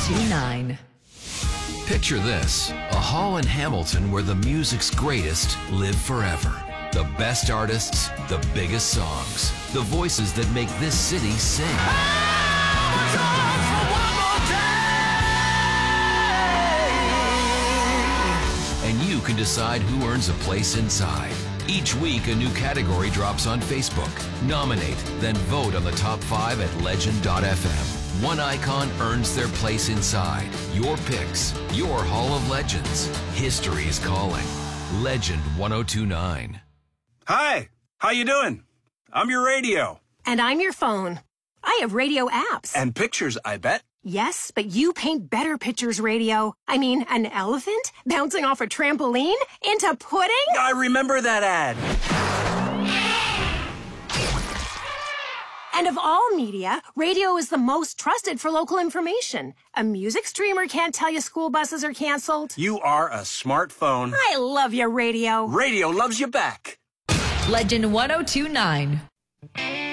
1029. Picture this, a hall in Hamilton where the music's greatest live forever. The best artists, the biggest songs, the voices that make this city sing. And you can decide who earns a place inside. Each week, a new category drops on Facebook. Nominate, then vote on the top 5 at legend.fm. One icon earns their place inside. Your picks, your Hall of Legends. History is calling. Legend 1029. Hi, how you doing? I'm your radio. And I'm your phone. I have radio apps. And pictures, I bet. Yes, but you paint better pictures, radio. I mean, an elephant bouncing off a trampoline into pudding? I remember that ad. And of all media, radio is the most trusted for local information. A music streamer can't tell you school buses are canceled. You are a smartphone. I love your radio. Radio loves you back. Legend 1029.